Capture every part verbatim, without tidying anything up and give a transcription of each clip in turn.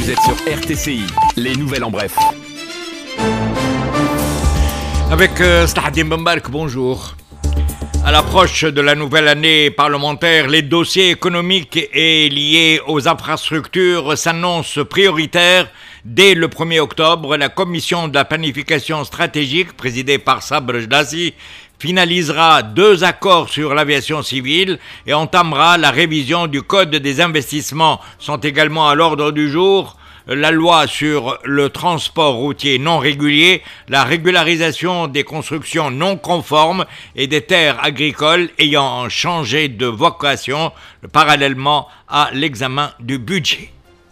Vous êtes sur R T C I, les nouvelles en bref. Avec euh, Slahaddin Bembark, bonjour. À l'approche de la nouvelle année parlementaire, les dossiers économiques et liés aux infrastructures s'annoncent prioritaires. Dès le premier octobre, la commission de la planification stratégique, présidée par Sabr Jdassi, finalisera deux accords sur l'aviation civile et entamera la révision du Code des investissements. Sont également à l'ordre du jour la loi sur le transport routier non régulier, la régularisation des constructions non conformes et des terres agricoles ayant changé de vocation parallèlement à l'examen du budget.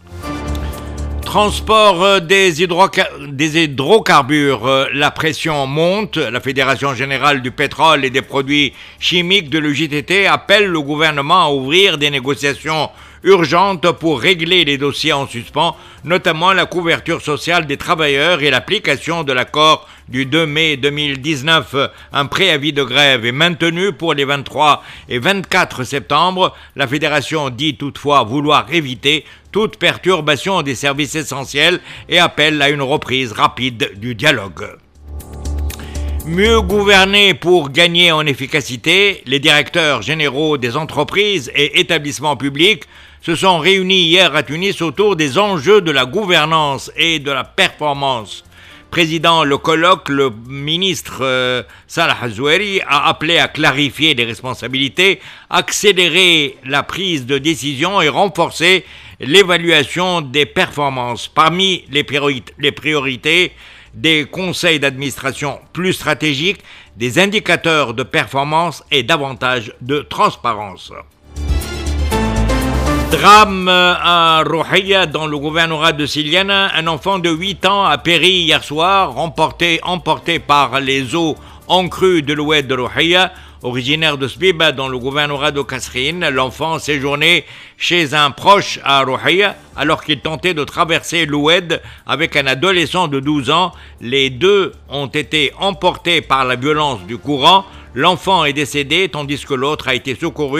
Transport des, hydrocar- des hydrocarbures, la pression monte. La Fédération générale du pétrole et des produits chimiques de l'U J T T appelle le gouvernement à ouvrir des négociations urgentes pour régler les dossiers en suspens, notamment la couverture sociale des travailleurs et l'application de l'accord du deux mai deux mille dix-neuf. Un préavis de grève est maintenu pour les vingt-trois et vingt-quatre septembre. La Fédération dit toutefois vouloir éviter toute perturbation des services essentiels et appelle à une reprise rapide du dialogue. Mieux gouverner pour gagner en efficacité, les directeurs généraux des entreprises et établissements publics se sont réunis hier à Tunis autour des enjeux de la gouvernance et de la performance. Président le colloque, le ministre euh, Salah Zoueri a appelé à clarifier les responsabilités, accélérer la prise de décision et renforcer l'évaluation des performances. Parmi les, priori- les priorités, des conseils d'administration plus stratégiques, des indicateurs de performance et davantage de transparence. Drame à Rouhia dans le gouvernorat de Siliana. Un enfant de huit ans a péri hier soir, emporté, emporté par les eaux en crue de l'oued de Rouhia. Originaire de Sbiba dans le gouvernorat de Kasserine, l'enfant séjournait chez un proche à Rouhia alors qu'il tentait de traverser l'oued avec un adolescent de douze ans. Les deux ont été emportés par la violence du courant. L'enfant est décédé tandis que l'autre a été secouru